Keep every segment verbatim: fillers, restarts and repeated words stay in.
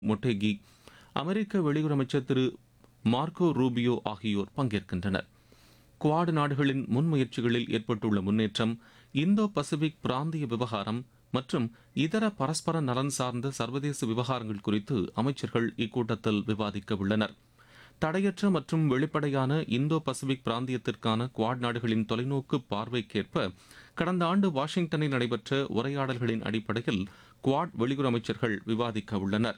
மொட்டேகி, அமெரிக்க வெளியுறவு அமைச்சர் திரு Marco Rubio ஆகியோர் பங்கேற்கின்றனர். குவாட் நாடுகளின் முன்முயற்சிகளில் ஏற்பட்டுள்ள முன்னேற்றம், இந்தோ பசிபிக் பிராந்திய விவகாரம் மற்றும் இதர பரஸ்பர நலன் சார்ந்த சர்வதேச விவகாரங்கள் குறித்து அமைச்சர்கள் இக்கூட்டத்தில் விவாதிக்க உள்ளனர். தடையற்ற மற்றும் வெளிப்படையான இந்தோ பசிபிக் பிராந்தியத்திற்கான குவாட் நாடுகளின் தொலைநோக்கு பார்வைக்கேற்ப கடந்த ஆண்டு வாஷிங்டனில் நடைபெற்ற உரையாடல்களின் அடிப்படையில் குவாட் வெளியுறவு அமைச்சர்கள் விவாதிக்க உள்ளனர்.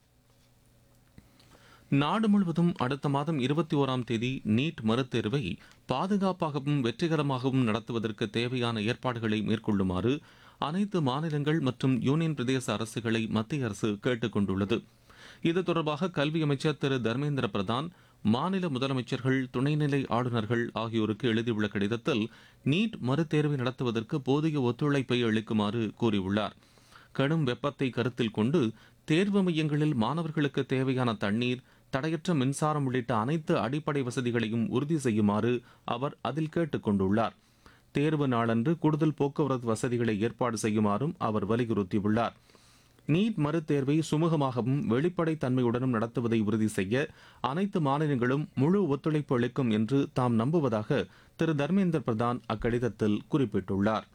நாடு முழுவதும் அடுத்த மாதம் இருபத்தி ஓராம் தேதி நீட் மறுதேர்வை பாதுகாப்பாகவும் வெற்றிகரமாகவும் நடத்துவதற்கு தேவையான ஏற்பாடுகளை மேற்கொள்ளுமாறு அனைத்து மாநிலங்கள் மற்றும் யூனியன் பிரதேச அரசுகளை மத்திய அரசு கேட்டுக் கொண்டுள்ளது. இது தொடர்பாக கல்வி அமைச்சர் திரு தர்மேந்திர பிரதான் மாநில முதலமைச்சர்கள், துணைநிலை ஆளுநர்கள் ஆகியோருக்கு எழுதியுள்ள கடிதத்தில் நீட் மறுதேர்வை நடத்துவதற்கு போதிய ஒத்துழைப்பை அளிக்குமாறு கூறியுள்ளார். கடும் வெப்பத்தை கருத்தில் கொண்டு தேர்வு மையங்களில் மாணவர்களுக்கு தேவையான தண்ணீர், தடையற்ற மின்சாரம் உள்ளிட்ட அனைத்து அடிப்படை வசதிகளையும் உறுதி செய்யுமாறு அவர் அதில் கேட்டுக் கொண்டுள்ளார். தேர்வு நாளன்று கூடுதல் போக்குவரத்து வசதிகளை ஏற்பாடு செய்யுமாறும் அவர் வலியுறுத்தியுள்ளார். நீட் மறுதேர்வை சுமூகமாகவும் வெளிப்படைத் தன்மையுடனும் நடத்துவதை உறுதி செய்ய அனைத்து மாநிலங்களும் முழு ஒத்துழைப்பு அளிக்கும் என்று தாம் நம்புவதாக திரு தர்மேந்திர பிரதான் அக்கடிதத்தில் குறிப்பிட்டுள்ளார்.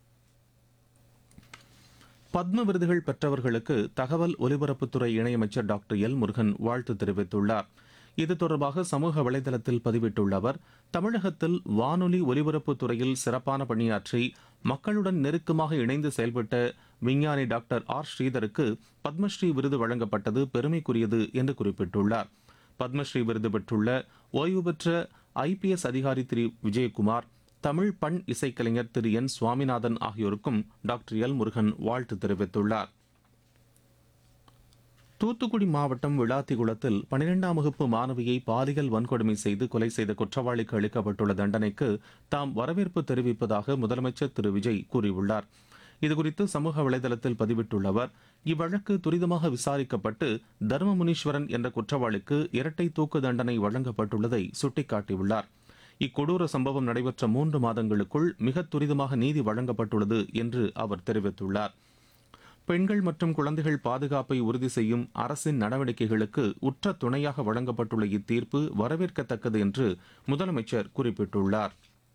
பத்ம விருதுகள் பெற்றவர்களுக்கு தகவல் ஒலிபரப்புத்துறை இணையமைச்சர் டாக்டர் எல் முருகன் வாழ்த்து தெரிவித்துள்ளார். இது தொடர்பாக சமூக வலைதளத்தில் பதிவிட்டுள்ள அவர், தமிழகத்தில் வானொலி ஒலிபரப்புத் துறையில் சிறப்பான பணியாற்றி மக்களுடன் நெருக்கமாக இணைந்து செயல்பட்ட விஞ்ஞானி டாக்டர் ஆர் ஸ்ரீதருக்கு பத்மஸ்ரீ விருது வழங்கப்பட்டது பெருமைக்குரியது என்று குறிப்பிட்டுள்ளார். பத்மஸ்ரீ விருது பெற்றுள்ள ஓய்வு பெற்ற ஐ பி எஸ் அதிகாரி திரு விஜயகுமார், தமிழ் பண் இசைக்கலைஞர் திரு என் சுவாமிநாதன் ஆகியோருக்கும் டாக்டர் எல் முருகன் வாழ்த்து தெரிவித்துள்ளார். தூத்துக்குடி மாவட்டம் விளாத்திகுளத்தில் பனிரெண்டாம் வகுப்பு மாணவியை பாலியல் வன்கொடுமை செய்து கொலை செய்த குற்றவாளிக்கு அளிக்கப்பட்டுள்ள தண்டனைக்கு தாம் வரவேற்பு தெரிவிப்பதாக முதலமைச்சர் திரு விஜய் கூறியுள்ளார். இதுகுறித்து சமூக வலைதளத்தில் பதிவிட்டுள்ள அவர், இவ்வழக்கு துரிதமாக விசாரிக்கப்பட்டு தர்மமுனீஸ்வரன் என்ற குற்றவாளிக்கு இரட்டை தூக்கு தண்டனை வழங்கப்பட்டுள்ளதை சுட்டிக்காட்டியுள்ளார். இக்கொடூர சம்பவம் நடைபெற்ற மூன்று மாதங்களுக்குள் மிக துரிதமாக நீதி வழங்கப்பட்டுள்ளது என்று அவர் தெரிவித்துள்ளார். பெண்கள் மற்றும் குழந்தைகள் பாதுகாப்பை உறுதி செய்யும் அரசின் நடவடிக்கைகளுக்கு உற்ற துணையாக வழங்கப்பட்டுள்ள இத்தீர்ப்பு வரவேற்கத்தக்கது என்று முதலமைச்சர் குறிப்பிட்டுள்ளார்.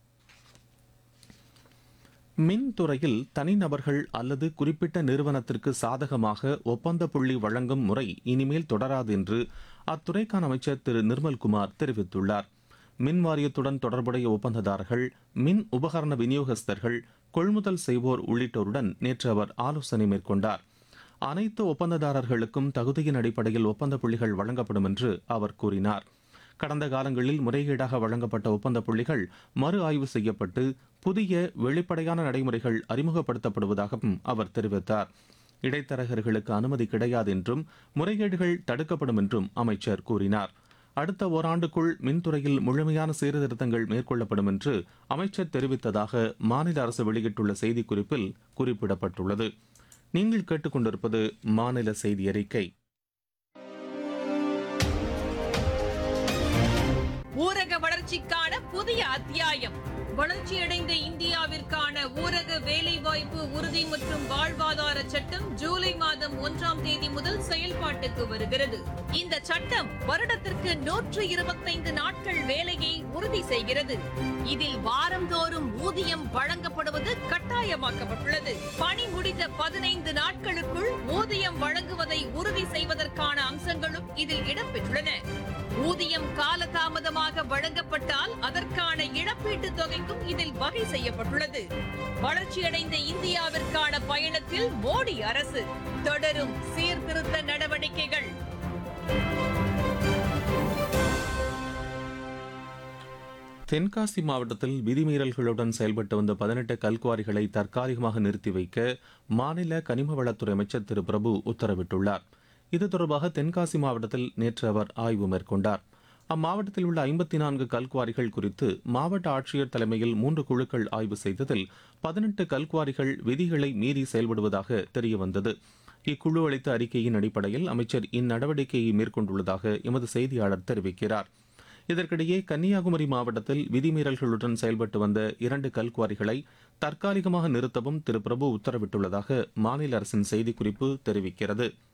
மின்துறையில் தனிநபர்கள் அல்லது குறிப்பிட்ட நிறுவனத்திற்கு சாதகமாக ஒப்பந்த புள்ளி வழங்கும் முறை இனிமேல் தொடராது என்று அத்துறைக்கான அமைச்சர் திரு நிர்மல்குமார் தெரிவித்துள்ளார். மின் வாரியத்துடன் தொடர்புடைய ஒப்பந்ததாரர்கள், மின் உபகரண விநியோகஸ்தர்கள், கொள்முதல் செய்வோர் உள்ளிட்டோருடன் நேற்று அவர் ஆலோசனை மேற்கொண்டார். அனைத்து ஒப்பந்ததாரர்களுக்கும் தகுதியின் அடிப்படையில் ஒப்பந்த புள்ளிகள் வழங்கப்படும் என்று அவர் கூறினார். கடந்த காலங்களில் முறைகேடாக வழங்கப்பட்ட ஒப்பந்த புள்ளிகள் மறு ஆய்வு செய்யப்பட்டு புதிய வெளிப்படையான நடைமுறைகள் அறிமுகப்படுத்தப்படுவதாகவும் அவர் தெரிவித்தார். இடைத்தரகர்களுக்கு அனுமதி கிடையாது என்றும் முறைகேடுகள் தடுக்கப்படும் என்றும் அமைச்சர் கூறினார். அடுத்த ஓராண்டுக்குள் மின்துறையில் முழுமையான சீர்திருத்தங்கள் மேற்கொள்ளப்படும் என்று அமைச்சர் தெரிவித்ததாக மாநில அரசு வெளியிட்டுள்ள செய்திக்குறிப்பில் குறிப்பிடப்பட்டுள்ளது. நீங்கள் கேட்டுக்கொண்டிருப்பது மாநில செய்தி அறிக்கை. ஊரக வளர்ச்சிக்கான புதிய அத்தியாயம். வளர்ச்சியடைந்த இந்தியாவிற்கான ஊரக வேலைவாய்ப்பு உறுதி மற்றும் வாழ்வாதார சட்டம் ஜூலை மாதம் ஒன்றாம் தேதி முதல் செயல்பாட்டுக்கு வருகிறது. இந்த சட்டம் வருடத்திற்கு நூற்று இருபத்தைந்து நாட்கள் வேலையை உறுதி செய்கிறது. இதில் வாரந்தோறும் ஊதியம் வழங்கப்படுவது கட்டாயமாக்கப்பட்டுள்ளது. பணி முடிந்த பதினைந்து நாட்களுக்குள் ஊதியம் வழங்குவதை உறுதி செய்வதற்கான அம்சங்களும் இதில் இடம்பெற்றுள்ளன. ஊதியம் காலதாமதமாக வழங்கப்பட்டால் அதற்கான இழப்பீட்டுத் தொகைக்கும் இதில் வகை செய்யப்பட்டுள்ளது. வளர்ச்சியடைந்த இந்தியாவிற்கான பயணத்தில் மோடி அரசு தொடரும் சீர்திருத்த நடவடிக்கைகள். தென்காசி மாவட்டத்தில் விதிமீறல்களுடன் செயல்பட்டு வந்த பதினெட்டு கல்குவாரிகளை தற்காலிகமாக நிறுத்தி வைக்க மாநில கனிம வளத்துறை அமைச்சர் திரு பிரபு உத்தரவிட்டுள்ளார். இது தொடர்பாக தென்காசி மாவட்டத்தில் நேற்று அவர் ஆய்வு மேற்கொண்டார். அம்மாவட்டத்தில் உள்ள ஐம்பத்தி நான்கு கல்குவாரிகள் குறித்து மாவட்ட ஆட்சியர் தலைமையில் மூன்று குழுக்கள் ஆய்வு செய்ததில் பதினெட்டு கல்குவாரிகள் விதிகளை மீறி செயல்படுவதாக தெரியவந்தது. இக்குழு அளித்த அறிக்கையின் அடிப்படையில் அமைச்சர் இந்நடவடிக்கையை மேற்கொண்டுள்ளதாக எமது செய்தியாளர் தெரிவிக்கிறார். இதற்கிடையே கன்னியாகுமரி மாவட்டத்தில் விதிமீறல்களுடன் செயல்பட்டு வந்த இரண்டு கல்குவாரிகளை தற்காலிகமாக நிறுத்தவும் திரு பிரபு உத்தரவிட்டுள்ளதாக மாநில அரசின் செய்திக்குறிப்பு தெரிவிக்கிறது.